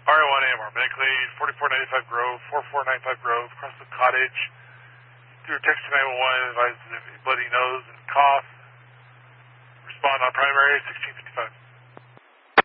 RA1 AMR, medically 4495 Grove, 4495 Grove, across the cottage. Through text to 911, advises of bloody nose and cough. Respond on primary 1655.